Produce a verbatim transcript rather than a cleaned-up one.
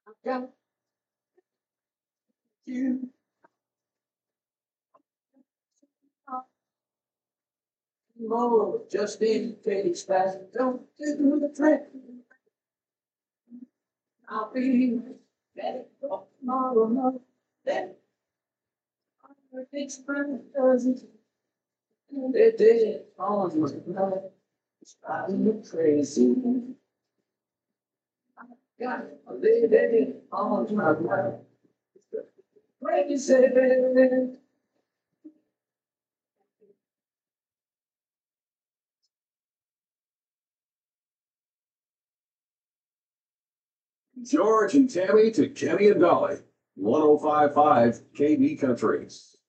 got you. More just in case that don't do the trick. I'll be ready for tomorrow. No, then it's doesn't. It did on my blood. It's driving me crazy. Got a lady on my blood. Crazy. George and Tammy to Kenny and Dolly. one oh five point five K B Country.